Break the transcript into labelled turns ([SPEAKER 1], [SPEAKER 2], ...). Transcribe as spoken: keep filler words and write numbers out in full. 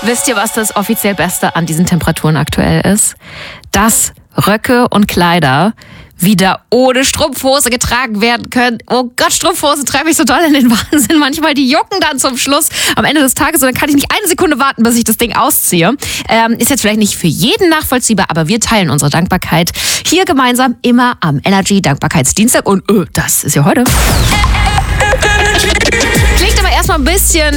[SPEAKER 1] Wisst ihr, was das offiziell Beste an diesen Temperaturen aktuell ist? Dass Röcke und Kleider wieder ohne Strumpfhose getragen werden können. Oh Gott, Strumpfhose treibt mich so doll in den Wahnsinn. Manchmal, die jucken dann zum Schluss am Ende des Tages und dann kann ich nicht eine Sekunde warten, bis ich das Ding ausziehe. Ähm, ist jetzt vielleicht nicht für jeden nachvollziehbar, aber wir teilen unsere Dankbarkeit hier gemeinsam immer am Energy Dankbarkeitsdienstag und öh, das ist ja heute. Klingt aber erstmal ein bisschen